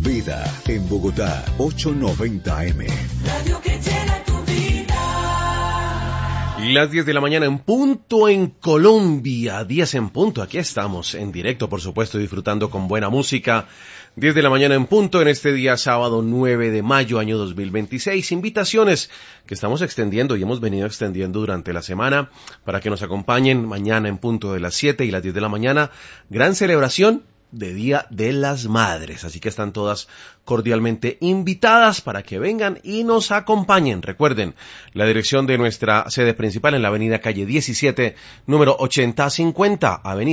Vida, en Bogotá, 890M. Radio que llena tu vida. Las 10 de la mañana en punto en Colombia, 10 en punto, aquí estamos en directo, por supuesto, disfrutando con buena música. 10 de la mañana en punto en este día sábado 9 de mayo año 2026. Invitaciones que estamos extendiendo y hemos venido extendiendo durante la semana para que nos acompañen mañana en punto de las 7 y las 10 de la mañana. Gran celebración de Día de las Madres, así que están todas cordialmente invitadas para que vengan y nos acompañen. Recuerden, la dirección de nuestra sede principal en la avenida calle 17, número 8050, avenida